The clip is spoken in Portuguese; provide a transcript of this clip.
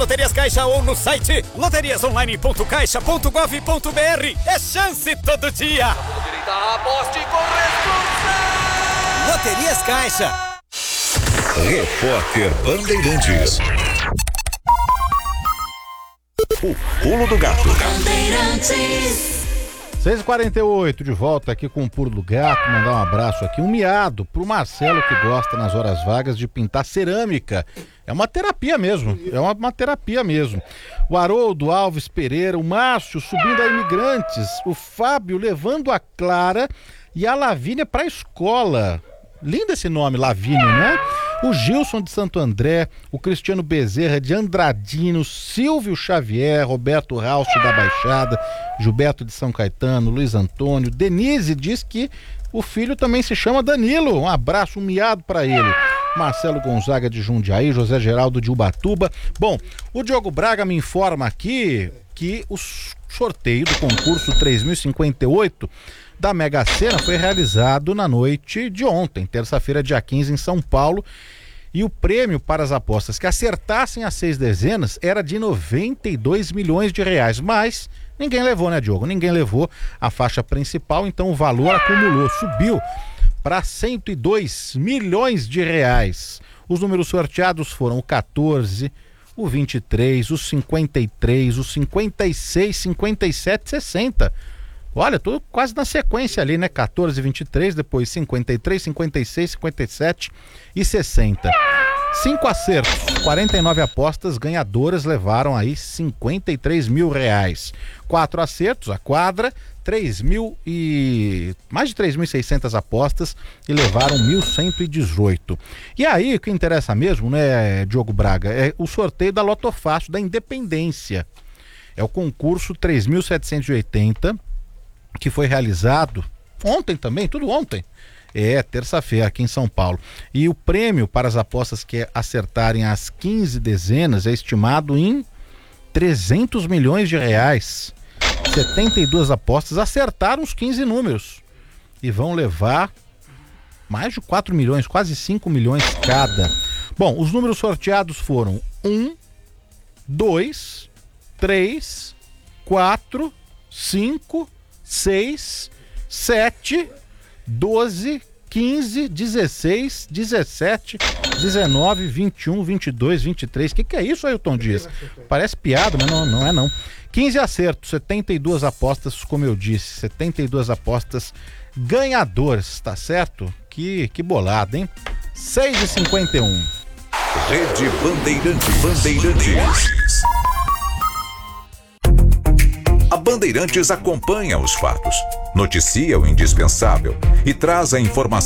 Loterias Caixa ou no site loteriasonline.caixa.gov.br. É chance todo dia. Aposte com responsabilidade. Loterias Caixa. Repórter Bandeirantes. O Pulo do Gato. 6h48, de volta aqui com o Pulo do Gato. Mandar um abraço aqui, um miado pro Marcelo, que gosta nas horas vagas de pintar cerâmica. É uma terapia mesmo, uma terapia mesmo. O Haroldo Alves Pereira, o Márcio subindo a Imigrantes, o Fábio levando a Clara e a Lavínia pra escola. Lindo esse nome, Lavínia, né? O Gilson de Santo André, o Cristiano Bezerra de Andradino, Silvio Xavier, Roberto Rauch da Baixada, Gilberto de São Caetano, Luiz Antônio, Denise diz que o filho também se chama Danilo. Um abraço, um miado para ele. Marcelo Gonzaga de Jundiaí, José Geraldo de Ubatuba. Bom, o Diogo Braga me informa aqui que o sorteio do concurso 3058 da Mega Sena foi realizado na noite de ontem, terça-feira, dia 15, em São Paulo, e o prêmio para as apostas que acertassem as 6 dezenas era de 92 milhões de reais, mas ninguém levou, né, Diogo? Ninguém levou a faixa principal, então o valor acumulou, subiu para 102 milhões de reais. Os números sorteados foram o 14, o 23, o 53, o 56, 57, 60. Olha, tô quase na sequência ali, né? 14, 23, depois 53, 56, 57 e 60. 5 acertos, 49 apostas ganhadoras levaram aí 53 mil reais. 4 acertos, a quadra, mais de 3.600 apostas e levaram 1.118. E aí, o que interessa mesmo, né, Diogo Braga, é o sorteio da Loto Fácil da Independência. É o concurso 3.780, que foi realizado ontem também, tudo ontem. Terça-feira aqui em São Paulo. E o prêmio para as apostas que acertarem as 15 dezenas é estimado em 300 milhões de reais. 72 apostas acertaram os 15 números e vão levar mais de 4 milhões, quase 5 milhões cada. Bom, os números sorteados foram 1, 2, 3, 4, 5, 6, 7, 12, 15, 16, 17, 19, 21, 22, 23. Que é isso, Ailton Dias? Parece piada, mas não é não. 15 acertos, 72 apostas, como eu disse, 72 apostas ganhadoras, tá certo? Que bolada, hein? 6h51. Rede Bandeirantes. A Bandeirantes acompanha os fatos, noticia o indispensável e traz a informação